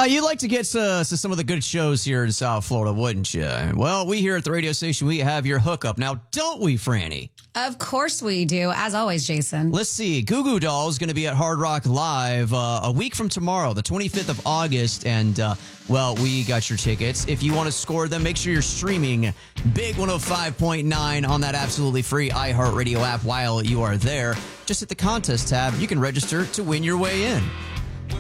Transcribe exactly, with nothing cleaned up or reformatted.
Uh, you'd like to get to, to some of the good shows here in South Florida, wouldn't you? Well, we here at the radio station, we have your hookup. Now, don't we, Franny? Of course we do. As always, Jason. Let's see. Goo Goo Dolls is going to be at Hard Rock Live uh, a week from tomorrow, the twenty-fifth of August. And, uh, well, we got your tickets. If you want to score them, make sure you're streaming Big one oh five point nine on that absolutely free iHeartRadio app while you are there. Just hit the contest tab. You can register to win your way in.